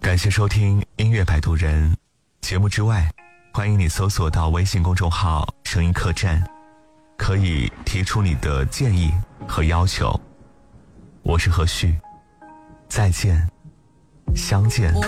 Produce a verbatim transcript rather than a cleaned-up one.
感谢收听音乐摆渡人。节目之外，欢迎你搜索到微信公众号声音客栈，可以提出你的建议和要求。我是何旭，再见，相见。